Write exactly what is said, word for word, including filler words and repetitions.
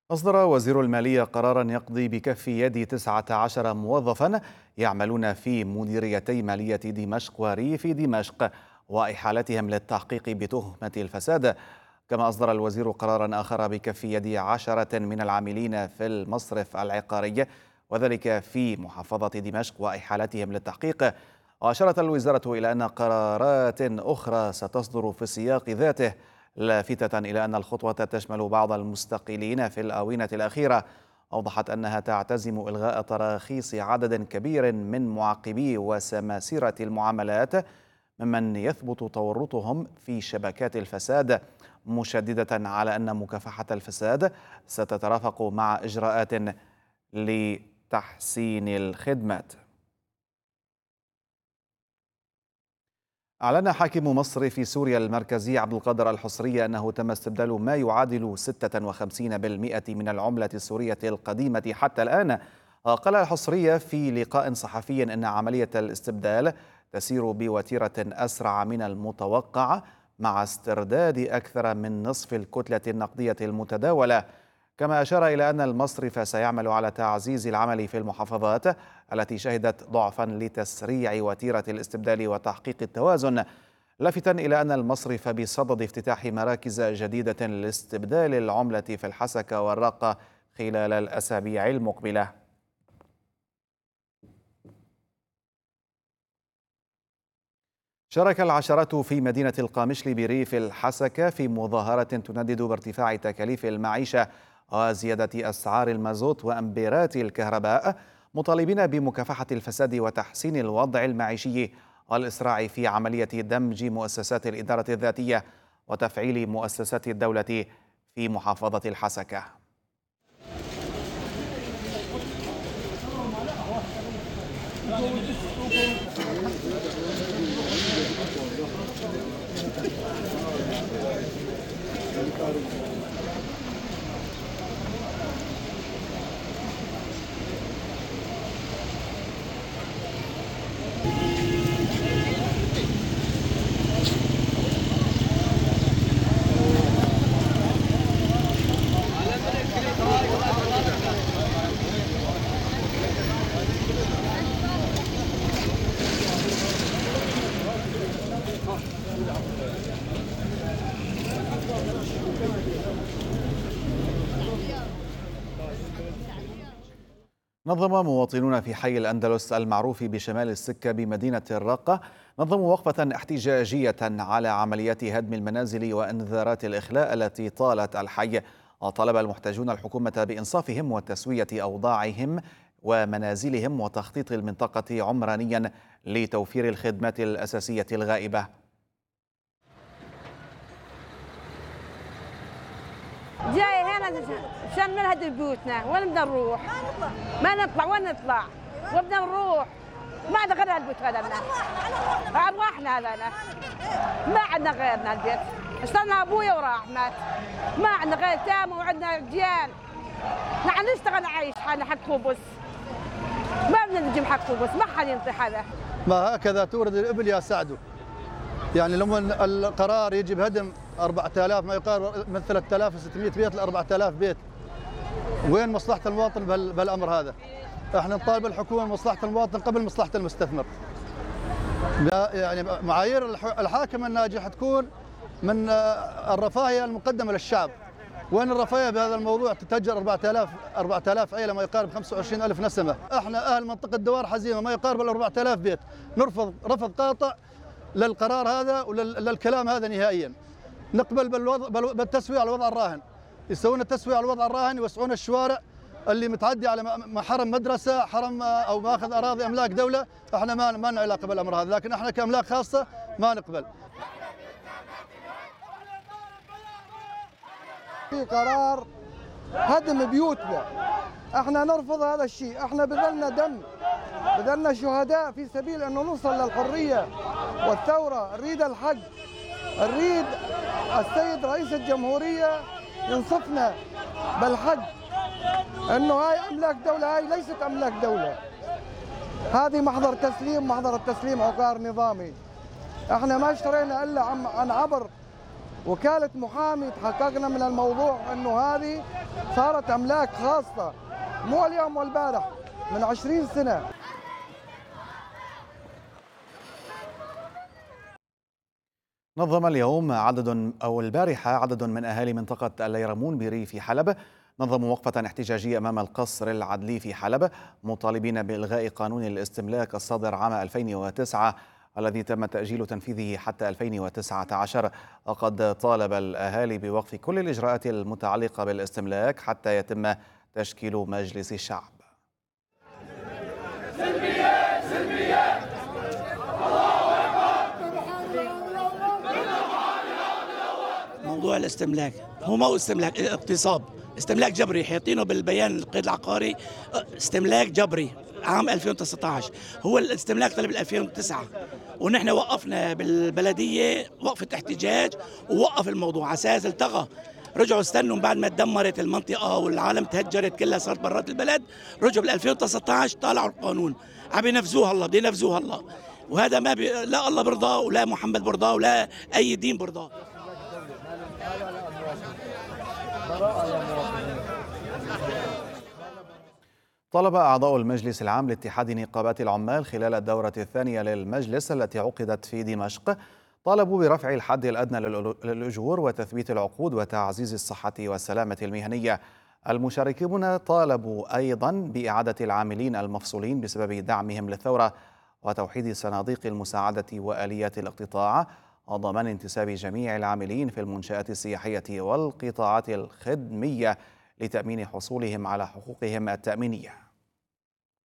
أصدر وزير المالية قرارا يقضي بكف يد تسعة عشر موظفا يعملون في مديريتي مالية دمشق وريف دمشق وإحالتهم للتحقيق بتهمة الفساد. كما أصدر الوزير قرارا آخر بكف يد عشرة من العاملين في المصرف العقاري وذلك في محافظة دمشق وإحالتهم للتحقيق. وأشارت الوزارة إلى أن قرارات أخرى ستصدر في السياق ذاته، لافتة إلى أن الخطوة تشمل بعض المستقيلين في الآونة الأخيرة. أوضحت أنها تعتزم إلغاء تراخيص عدد كبير من معقبي وسماسرة المعاملات ممن يثبت تورطهم في شبكات الفساد، مشددة على أن مكافحة الفساد ستترافق مع إجراءات لتحسين الخدمات. أعلن حاكم مصر في سوريا المركزي عبد القادر الحصري أنه تم استبدال ما يعادل ستة وخمسين بالمئة من العملة السورية القديمة حتى الآن. قال الحصري في لقاء صحفي أن عملية الاستبدال تسير بوتيرة أسرع من المتوقع مع استرداد أكثر من نصف الكتلة النقدية المتداولة. كما أشار إلى أن المصرف سيعمل على تعزيز العمل في المحافظات التي شهدت ضعفا لتسريع وتيرة الاستبدال وتحقيق التوازن، لافتا إلى أن المصرف بصدد افتتاح مراكز جديدة لاستبدال العملة في الحسكة والراقة خلال الأسابيع المقبلة. شارك العشرات في مدينة القامشلي بريف الحسكة في مظاهرة تندد بارتفاع تكاليف المعيشة وزيادة أسعار المازوت وأمبيرات الكهرباء، مطالبين بمكافحة الفساد وتحسين الوضع المعيشي والإسراع في عملية دمج مؤسسات الإدارة الذاتية وتفعيل مؤسسات الدولة في محافظة الحسكة. نظم مواطنون في حي الأندلس المعروف بشمال السكة بمدينة الراقة نظموا وقفة احتجاجية على عمليات هدم المنازل وإنذارات الإخلاء التي طالت الحي. وطلب المحتجون الحكومة بإنصافهم وتسوية أوضاعهم ومنازلهم وتخطيط المنطقة عمرانيا لتوفير الخدمات الأساسية الغائبة. جاي هنا عشان نهدم بيوتنا، وين بدنا نروح؟ ما نطلع، وين نطلع؟ وبدنا نروح؟ ما عندنا غير هالبيت هذا لنا. أرواحنا هذا لنا. ما عندنا غيرنا البيت. اشترنا أبويا وراح مات. ما عندنا غير تام وعندنا جيان. نحن نشتغل نعيش حالنا حق خبز. ما بدنا نجيب حق خبز، ما حد ينطي هذا. ما هكذا تورد الإبل يا سعدو. يعني لما القرار يجي بهدم أربعة آلاف ما يقارب من ثلاثة آلاف وستمئة بيت ل أربعة آلاف بيت، وين مصلحة المواطن بالأمر هذا؟ احنا نطالب الحكومة مصلحة المواطن قبل مصلحة المستثمر. يعني معايير الحاكم الناجح تكون من الرفاهية المقدمة للشعب. وين الرفاهية بهذا الموضوع؟ تتهجر أربعة آلاف أربعة آلاف عائلة ما يقارب خمسة وعشرين ألف نسمة. احنا أهل منطقة دوار حزيمة ما يقارب أربعة آلاف بيت. نرفض رفض قاطع للقرار هذا وللكلام هذا نهائيا. نقبل بالوضع بالتسوية على الوضع الراهن، يسوون التسوية على الوضع الراهن، يوسعون الشوارع اللي متعدي على حرم مدرسة، حرم أو ماخذ أراضي أملاك دولة. احنا ما ما لنا علاقة بالأمر هذا، لكن احنا كأملاك خاصة ما نقبل. في قرار هدم بيوتنا، احنا نرفض هذا الشيء. احنا بذلنا دم، بذلنا شهداء في سبيل انه نوصل للحرية والثورة. نريد الحق، نريد السيد رئيس الجمهورية ينصفنا بالحق انه هاي املاك دولة، هاي ليست املاك دولة، هذه محضر تسليم، محضر التسليم عقار نظامي. احنا ما اشترينا الا عن عبر وكالة محامي تحققنا من الموضوع أنه هذه صارت أملاك خاصة، مو اليوم والبارح، من عشرين سنة. نظم اليوم عدد أو البارحة عدد من أهالي منطقة الليرمون بريف حلب نظموا وقفة احتجاجية أمام القصر العدلي في حلب مطالبين بإلغاء قانون الاستملاك الصادر عام ألفين وتسعة الذي تم تأجيل تنفيذه حتى ألفين وتسعة عشر. وقد طالب الأهالي بوقف كل الإجراءات المتعلقة بالاستملاك حتى يتم تشكيل مجلس الشعب. سلمية سلمية موضوع الاستملاك هو مو استملاك، اغتصاب، استملاك جبري، حاطينه بالبيان القيد العقاري استملاك جبري عام ألفين وتسعة عشر. هو الاستملاك طلب ألفين وتسعة ونحن وقفنا بالبلديه وقفه احتجاج ووقف الموضوع على اساس التغى. رجعوا استنوا بعد ما تدمرت المنطقه والعالم تهجرت كلها صارت برات البلد، رجعوا بال ألفين وتسعة عشر طالعوا القانون عم ينفذوه هلا، بده ينفذوه هلا، وهذا ما بي... لا الله برضاه ولا محمد برضاه ولا اي دين برضاه. طلب أعضاء المجلس العام لاتحاد نقابات العمال خلال الدورة الثانية للمجلس التي عقدت في دمشق طالبوا برفع الحد الأدنى للأجور وتثبيت العقود وتعزيز الصحة والسلامة المهنية. المشاركون طالبوا أيضا بإعادة العاملين المفصولين بسبب دعمهم للثورة وتوحيد صناديق المساعدة وآليات الاقتطاع وضمان انتساب جميع العاملين في المنشآت السياحية والقطاعات الخدمية لتأمين حصولهم على حقوقهم التأمينية.